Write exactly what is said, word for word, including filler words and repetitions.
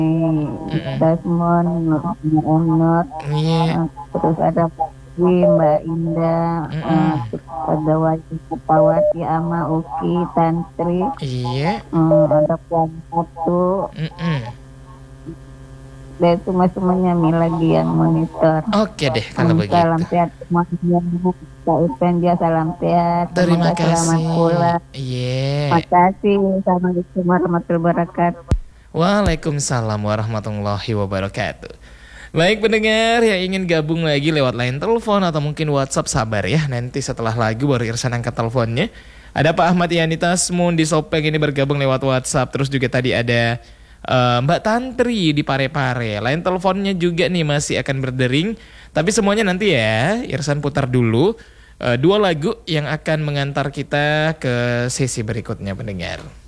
Mm-mm. Desmond, Nur Enot, Iya. eh, terus ada Putri, Mbak Indah, eh, Mm-mm. terus ada Wahyu Pawati sama Uki Tantri, Iya. eh, ada Puan Satu, Mm-mm. dan semua semuanya Mi lagi yang monitor. Oke deh kalau Hmm, salam begitu. sehat semuanya. Kak Upendia salam sehat. Terima Semoga selamat kasih. pulang. Iya. Makasih. Assalamualaikum warahmatullahi wabarakatuh. Waalaikumsalam warahmatullahi wabarakatuh. Baik pendengar yang ingin gabung lagi lewat line telepon atau mungkin WhatsApp, sabar ya. Nanti setelah lagu baru Irsan angkat teleponnya. Ada Pak Ahmad Yani Tasmun di Sopeng ini bergabung lewat WhatsApp. Terus juga tadi ada eh, Mbak Tantri di Parepare. Line teleponnya juga nih masih akan berdering. Tapi semuanya nanti ya, Irsan putar dulu eh, dua lagu yang akan mengantar kita ke sesi berikutnya pendengar.